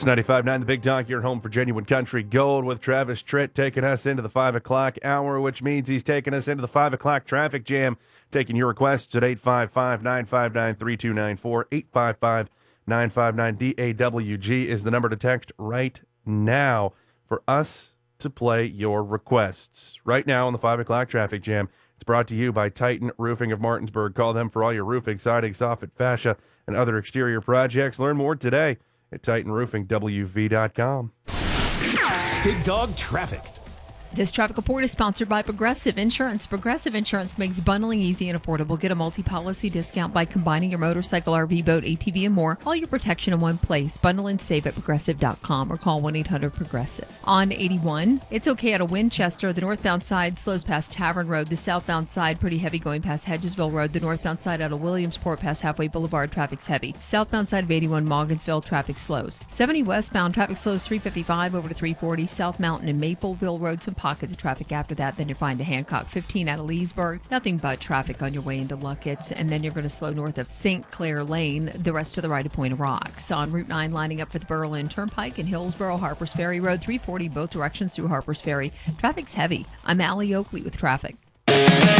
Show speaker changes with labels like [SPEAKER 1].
[SPEAKER 1] It's 95.9 The Big Talk here at home for Genuine Country Gold with Travis Tritt taking us into the 5 o'clock hour, which means he's taking us into the 5 o'clock traffic jam, taking your requests at 855-959-3294. 855-959-DAWG is the number to text right now for us to play your requests. Right now on the 5 o'clock traffic jam, it's brought to you by Titan Roofing of Martinsburg. Call them for all your roofing, siding, soffit, fascia, and other exterior projects. Learn more today at TitanRoofingWV.com.
[SPEAKER 2] Big Dog Traffic.
[SPEAKER 3] This traffic report is sponsored by Progressive Insurance. Progressive Insurance makes bundling easy and affordable. Get a multi-policy discount by combining your motorcycle, RV, boat, ATV, and more. All your protection in one place. Bundle and save at Progressive.com or call 1-800-PROGRESSIVE. On 81, it's okay out of Winchester. The northbound side slows past Tavern Road. The southbound side pretty heavy going past Hedgesville Road. The northbound side out of Williamsport past Halfway Boulevard, traffic's heavy. Southbound side of 81 Morgansville, traffic slows. 70 westbound, traffic slows 355 over to 340. South Mountain and Mapleville Road, some pockets of traffic after that. Then you're fine to Hancock. 15 out of Leesburg. Nothing but traffic on your way into Luckett's. And then you're going to slow north of St. Clair Lane, the rest of the right of Point of Rocks. On Route 9, lining up for the Berlin Turnpike in Hillsborough, Harpers Ferry Road, 340 both directions through Harpers Ferry. Traffic's heavy. I'm Allie Oakley with traffic.